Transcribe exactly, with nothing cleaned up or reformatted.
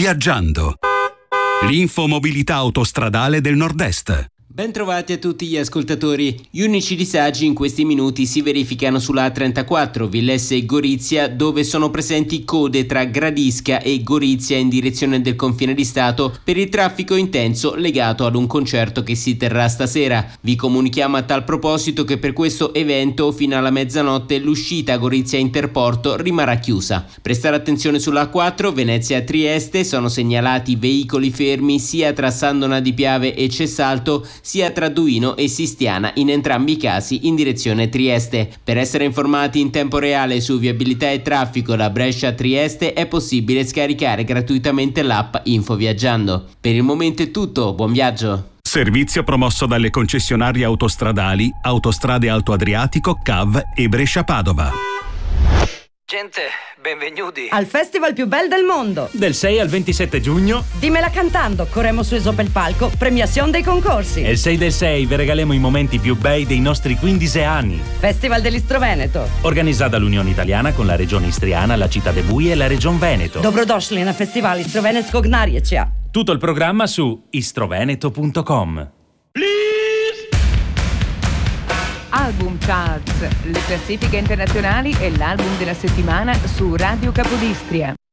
Infoviaggiando. L'infomobilità autostradale del Nord-Est. Bentrovati a tutti gli ascoltatori. Gli unici disagi in questi minuti si verificano sulla A trentaquattro Villesse-Gorizia, dove sono presenti code tra Gradisca e Gorizia in direzione del confine di Stato per il traffico intenso legato ad un concerto che si terrà stasera. Vi comunichiamo a tal proposito che per questo evento fino alla mezzanotte l'uscita Gorizia Interporto rimarrà chiusa. Prestare attenzione sulla A quattro Venezia-Trieste, sono segnalati veicoli fermi sia tra Sandona di Piave e Cessalto sia tra Duino e Sistiana, in entrambi i casi in direzione Trieste. Per essere informati in tempo reale su viabilità e traffico da Brescia a Trieste è possibile scaricare gratuitamente l'app Infoviaggiando. Per il momento è tutto, buon viaggio! Servizio promosso dalle concessionarie autostradali Autostrade Alto Adriatico, C A V e Brescia-Padova. Gente, benvenuti al festival più bel del mondo. Del sei al ventisette giugno. Dimmela cantando, corremo su Esopo il palco, premiazione dei concorsi. E il sei del sei vi regaliamo i momenti più bei dei nostri quindici anni. Festival dell'Istro Veneto. Organizzata dall'Unione Italiana con la Regione Istriana, la Città de Bui e la Regione Veneto. Dobrodošli na festival Istro Venetskog narječja. Tutto il programma su istroveneto punto com. Album Charts, le classifiche internazionali e l'album della settimana su Radio Capodistria.